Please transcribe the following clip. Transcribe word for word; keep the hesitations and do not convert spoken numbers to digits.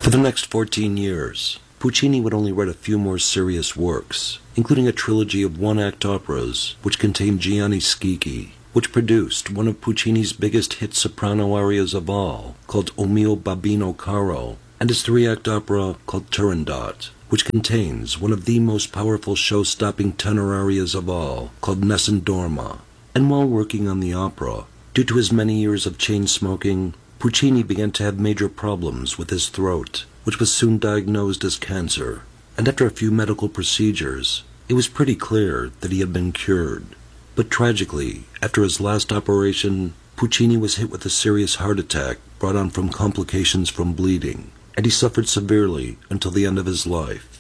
For the next fourteen years, Puccini would only write a few more serious works, including a trilogy of one-act operas which contained Gianni Schicchi, which produced one of Puccini's biggest hit soprano arias of all, called O mio babbino caro, and his three-act opera called Turandot, which contains one of the most powerful show-stopping tenor arias of all, called Nessun Dorma. And while working on the opera, due to his many years of chain-smoking, Puccini began to have major problems with his throat, which was soon diagnosed as cancer, and after a few medical procedures, it was pretty clear that he had been cured. But tragically, after his last operation, Puccini was hit with a serious heart attack brought on from complications from bleeding, and he suffered severely until the end of his life.